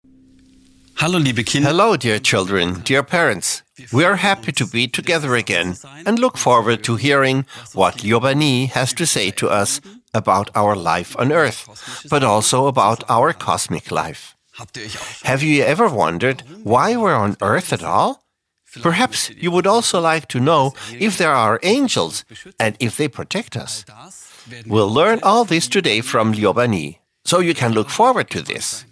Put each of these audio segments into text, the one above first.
Hello, dear children, dear parents. We are happy to be together again and look forward to hearing what Liobani has to say to us about our life on Earth, but also about our cosmic life. Have you ever wondered why we're on Earth at all? Perhaps you would also like to know if there are angels and if they protect us. We'll learn all this today from Liobani, so you can look forward to this.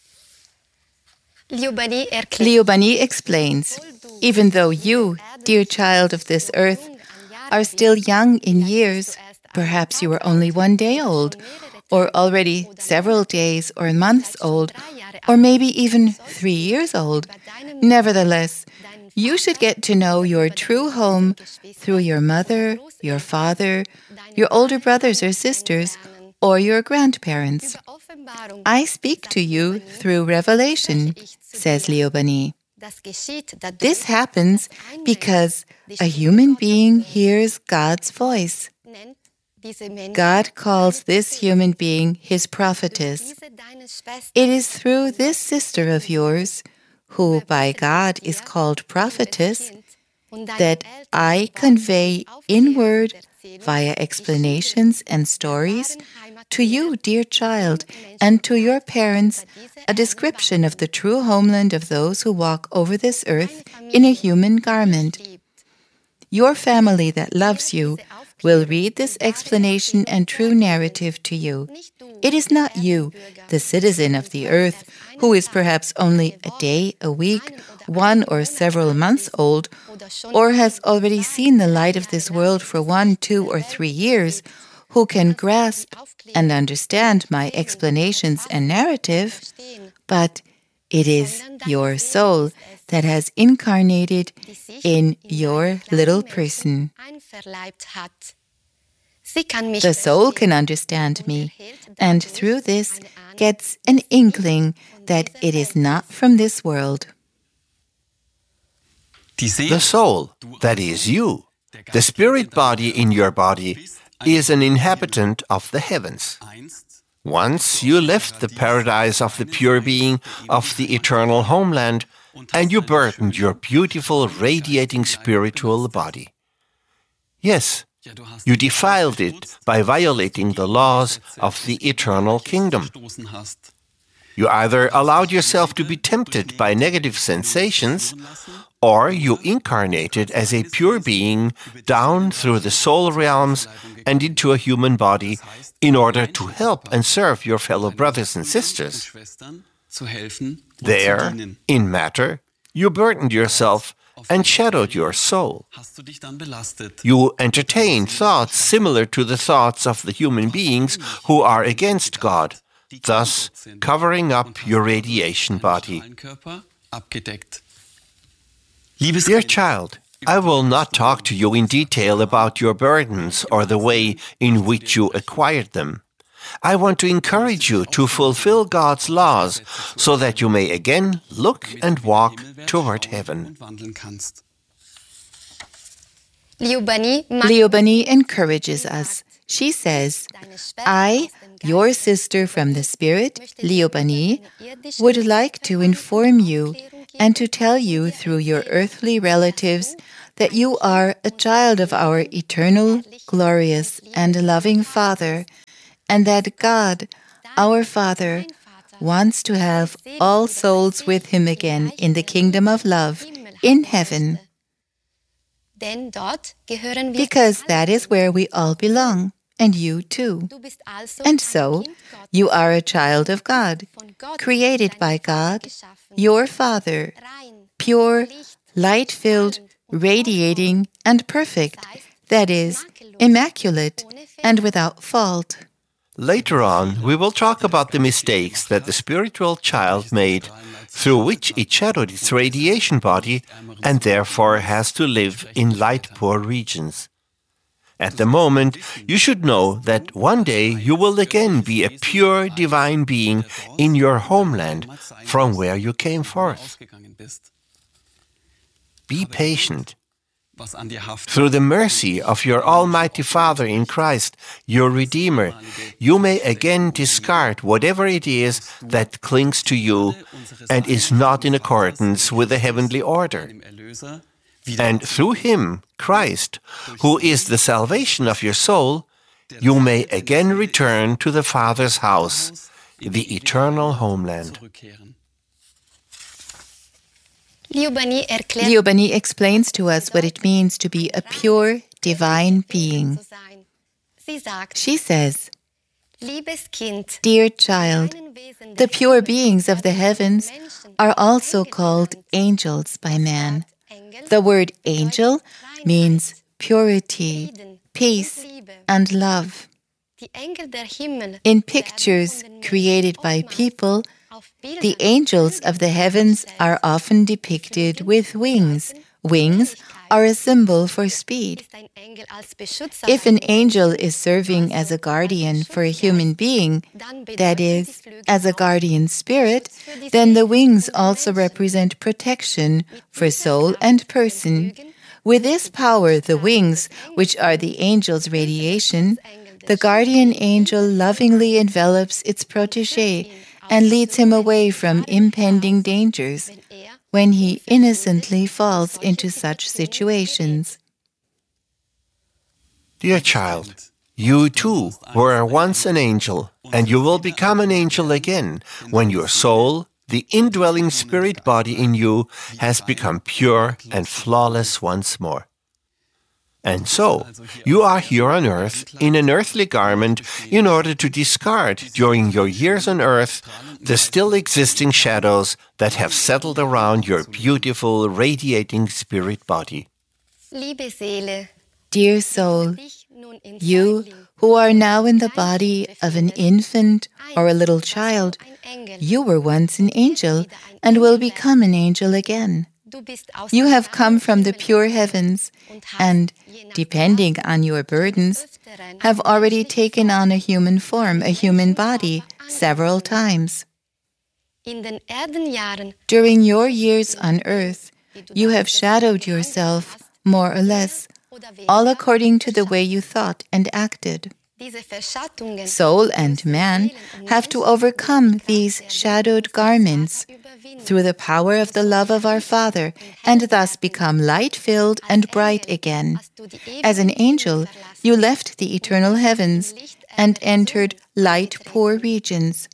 Liobani explains, even though you, dear child of this earth, are still young in years, perhaps you are only 1 day old, or already several days or months old, or maybe even 3 years old, nevertheless, you should get to know your true home through your mother, your father, your older brothers or sisters, or your grandparents. I speak to you through revelation, says Liobani. This happens because a human being hears God's voice. God calls this human being his prophetess. It is through this sister of yours, who by God is called prophetess, that I convey in word, via explanations and stories, to you, dear child, and to your parents, a description of the true homeland of those who walk over this earth in a human garment. Your family that loves you will read this explanation and true narrative to you. It is not you, the citizen of the earth, who is perhaps only a day, a week, 1 or several months old, or has already seen the light of this world for 1, 2, or 3 years, who can grasp and understand my explanations and narrative, but it is your soul that has incarnated in your little person. The soul can understand me, and through this gets an inkling that it is not from this world. The soul, that is you, the spirit body in your body, is an inhabitant of the heavens. Once you left the paradise of the pure being of the eternal homeland, and you burdened your beautiful, radiating spiritual body. Yes, you defiled it by violating the laws of the eternal kingdom. You either allowed yourself to be tempted by negative sensations, or you incarnated as a pure being down through the soul realms and into a human body in order to help and serve your fellow brothers and sisters. There, in matter, you burdened yourself and shadowed your soul. You entertained thoughts similar to the thoughts of the human beings who are against God, thus covering up your radiation body. Dear child, I will not talk to you in detail about your burdens or the way in which you acquired them. I want to encourage you to fulfill God's laws so that you may again look and walk toward heaven. Liobani encourages us. She says, I, your sister from the Spirit, Liobani, would like to inform you and to tell you through your earthly relatives that you are a child of our eternal, glorious, and loving Father, and that God, our Father, wants to have all souls with Him again in the kingdom of love, in heaven. Because that is where we all belong, and you too. And so, you are a child of God, created by God, your Father, pure, light-filled, radiating, and perfect, that is, immaculate and without fault. Later on, we will talk about the mistakes that the spiritual child made, through which it shadowed its radiation body and therefore has to live in light-poor regions. At the moment, you should know that one day you will again be a pure divine being in your homeland from where you came forth. Be patient. Through the mercy of your Almighty Father in Christ, your Redeemer, you may again discard whatever it is that clings to you and is not in accordance with the heavenly order. And through Him, Christ, who is the salvation of your soul, you may again return to the Father's house, the eternal homeland. Liobani explains to us what it means to be a pure, divine being. She says, "Dear child, the pure beings of the heavens are also called angels by man. The word angel means purity, peace, and love. In pictures created by people, the angels of the heavens are often depicted with wings. Wings are a symbol for speed. If an angel is serving as a guardian for a human being, that is, as a guardian spirit, then the wings also represent protection for soul and person. With this power, the wings, which are the angel's radiation, the guardian angel lovingly envelops its protégé and leads him away from impending dangers when he innocently falls into such situations." Dear child, you too were once an angel, and you will become an angel again when your soul, the indwelling spirit body in you, has become pure and flawless once more. And so, you are here on earth in an earthly garment in order to discard, during your years on earth, the still existing shadows that have settled around your beautiful, radiating spirit body. Dear soul, you who are now in the body of an infant or a little child, you were once an angel and will become an angel again. You have come from the pure heavens and, depending on your burdens, have already taken on a human form, a human body, several times. During your years on earth, you have shadowed yourself, more or less, all according to the way you thought and acted. Soul and man have to overcome these shadowed garments through the power of the love of our Father, and thus become light-filled and bright again. As an angel, you left the eternal heavens and entered light-poor regions.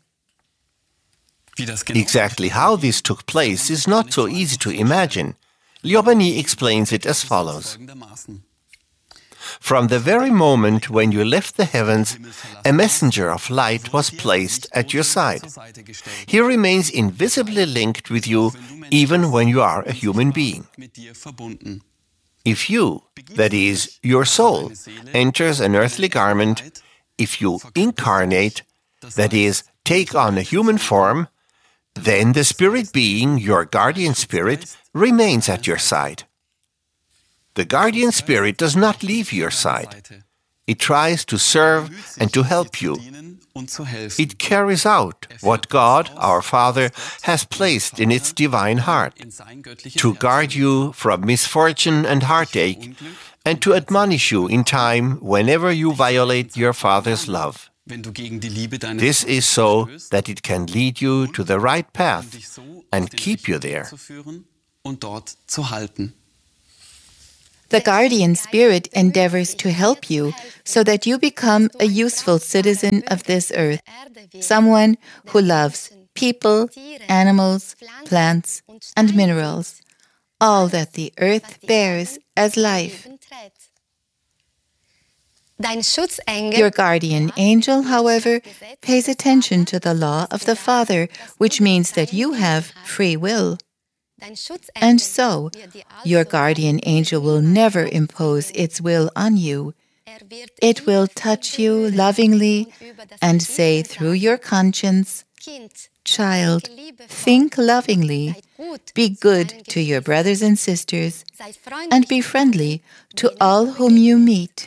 Exactly how this took place is not so easy to imagine. Liobani explains it as follows. From the very moment when you left the heavens, a messenger of light was placed at your side. He remains invisibly linked with you even when you are a human being. If you, that is, your soul, enters an earthly garment, if you incarnate, that is, take on a human form, then the spirit being, your guardian spirit, remains at your side. The guardian spirit does not leave your side. It tries to serve and to help you. It carries out what God, our Father, has placed in its divine heart, to guard you from misfortune and heartache, and to admonish you in time whenever you violate your Father's love. This is so that it can lead you to the right path and keep you there. The guardian spirit endeavors to help you so that you become a useful citizen of this earth, someone who loves people, animals, plants, and minerals, all that the earth bears as life. Your guardian angel, however, pays attention to the law of the Father, which means that you have free will. And so, your guardian angel will never impose its will on you. It will touch you lovingly and say through your conscience, "Child, think lovingly, be good to your brothers and sisters, and be friendly to all whom you meet."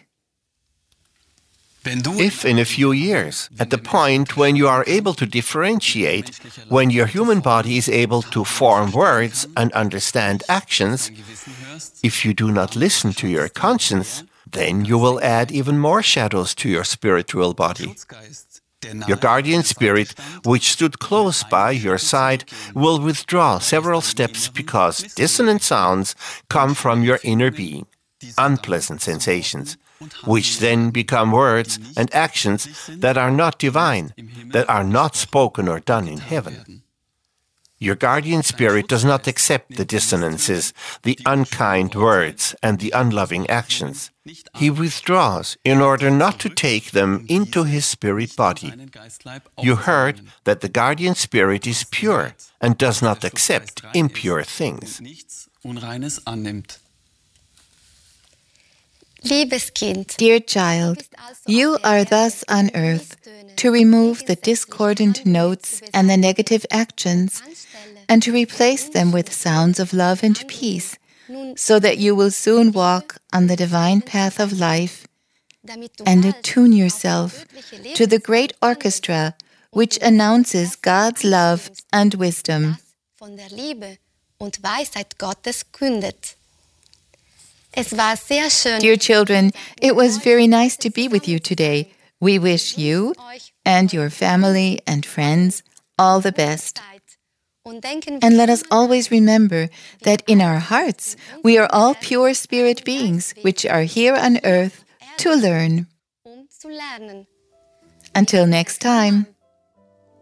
If in a few years, at the point when you are able to differentiate, when your human body is able to form words and understand actions, If you do not listen to your conscience, then you will add even more shadows to your spiritual body. Your guardian spirit, which stood close by your side, will withdraw several steps because dissonant sounds come from your inner being, unpleasant sensations, which then become words and actions that are not divine, that are not spoken or done in heaven. Your guardian spirit does not accept the dissonances, the unkind words, and the unloving actions. He withdraws in order not to take them into his spirit body. You heard that the guardian spirit is pure and does not accept impure things. Dear child, you are thus on earth to remove the discordant notes and the negative actions and to replace them with sounds of love and peace, so that you will soon walk on the divine path of life and attune yourself to the great orchestra which announces God's love and wisdom. Dear children, it was very nice to be with you today. We wish you and your family and friends all the best. And let us always remember that in our hearts we are all pure spirit beings which are here on earth to learn. Until next time.